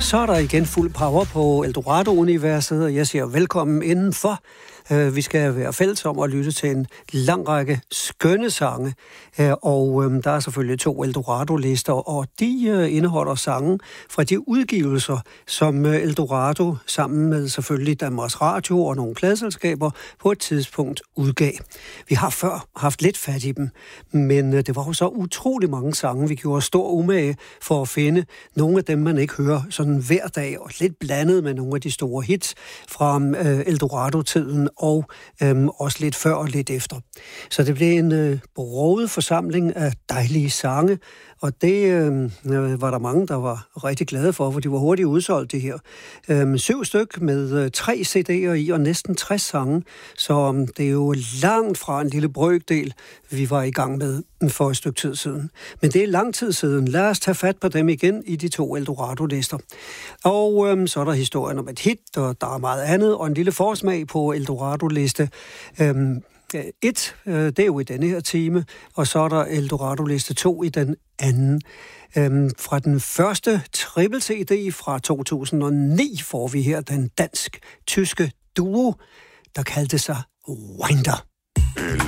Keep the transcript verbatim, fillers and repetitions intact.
så er der igen fuld power på Eldorado-universet, og jeg siger velkommen indenfor. Vi skal være fælles om at lytte til en lang række skønne sange, og der er selvfølgelig to Eldorado-lister, og de indeholder sange fra de udgivelser, som Eldorado sammen med selvfølgelig Danmarks Radio og nogle pladeselskaber på et tidspunkt udgav. Vi har før haft lidt fat i dem, men det var jo så utrolig mange sange, vi gjorde stor umage for at finde nogle af dem, man ikke hører sådan hver dag, og lidt blandet med nogle af de store hits fra Eldorado-tiden, og øhm, også lidt før og lidt efter. Så det blev en øh, broget forsamling af dejlige sange, og det øh, var der mange, der var rigtig glade for, for de var hurtigt udsolgt, det her. Øhm, syv styk med øh, tre C D'er i, og næsten tres sange, så øh, det er jo langt fra en lille brøkdel, vi var i gang med for et stykke tid siden. Men det er lang tid siden. Lad os tage fat på dem igen i de to Eldorado-lister. Og øh, så er der historien om et hit, og der er meget andet, og en lille forsmag på Eldorado-liste. Øhm, Et, det er jo i denne her time, og så er der Eldorado-liste to i den anden. Øhm, fra den første triple C D fra to tusind og ni får vi her den dansk-tyske duo, der kaldte sig Winder.